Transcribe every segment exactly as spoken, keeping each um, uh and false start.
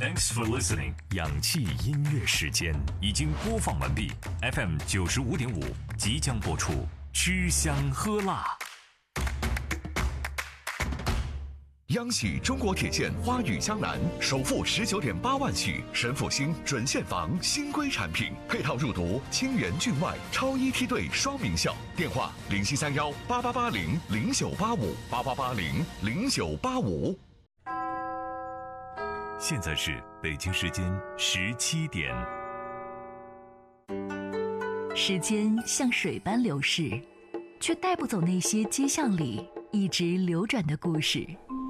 Thanks for listening。氧气音乐时间已经播放完毕 ，F M 九十五点五即将播出。吃香喝辣。 央喜中国铁建花语江南首付十九点八万起，神府新准现房新规产品，配套入读清源郡外超一梯队双名校。电话零七三幺八八八零零九八五八八八零零九八五。 现在是北京时间十七点。 时间像水般流逝，却带不走那些街巷里一直流转的故事。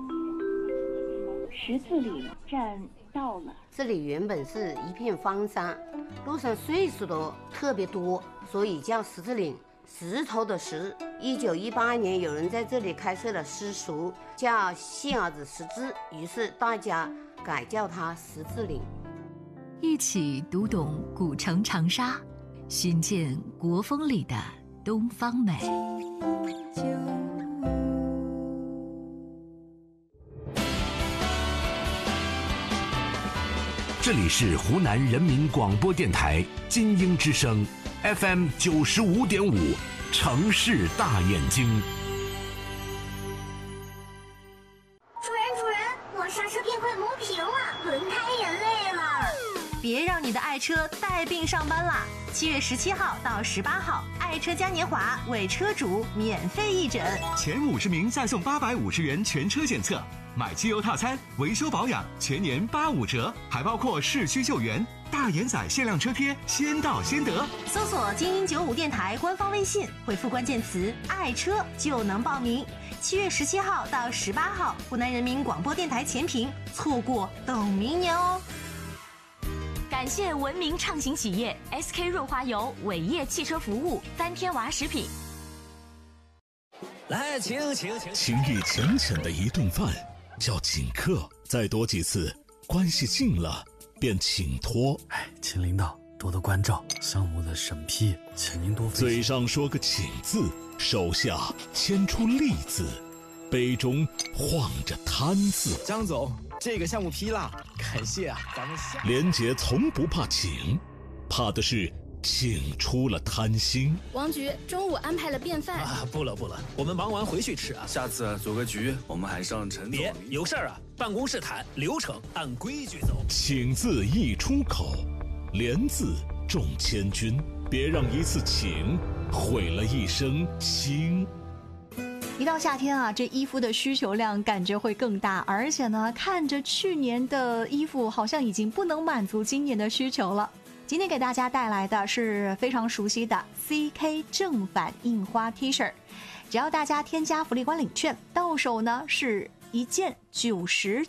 十字岭站到了， 这里原本是一片荒山，路上碎石都特别多，所以叫十字岭。石头的石。一九一八年，有人在这里开设了私塾，叫细儿子识字，于是大家改叫它十字岭。 一起读懂古城长沙，寻见国风里的东方美。 这里是湖南人民广播电台金鹰之声 F M 九十五点五，城市大眼睛。 主人，主人，我刹车片快磨平了，轮胎也累了。 别让你的爱车带病上班啦！七月十七号到十八号，爱车嘉年华为车主免费义诊， 前五十名再送八百五十元全车检测。买机油套餐、维修保养全年八五折，还包括市区救援、大眼仔限量车贴，先到先得。 搜索精英九五电台官方微信，回复关键词“爱车”就能报名。七月十七号到十八号，湖南人民广播电台前屏，错过等明年哦。 感谢文明畅行企业 S K 润滑油、伟业汽车服务、三天娃食品。 来，请请请， 情谊浅浅的一顿饭叫请客，再多几次，关系近了便请托。 哎，请领导多多关照，项目的审批，请您多费心。 嘴上说个请字，手下牵出利字，杯中晃着贪字。 张总，这个项目批了，感谢啊，咱们下。 连杰从不怕请，怕的是请出了贪心。 王局中午安排了便饭啊，不了不了，我们忙完回去吃啊。 下次组个局，我们还上陈总。 别有事儿啊，办公室谈，流程按规矩走。 请字一出口，连字中千军，别让一次请毁了一生心。 一到夏天啊，这衣服的需求量感觉会更大，而且呢，看着去年的衣服好像已经不能满足今年的需求了。今天给大家带来的是非常熟悉的 C K 正版印花 T 恤，只要大家添加福利官领券，到手呢是一件九十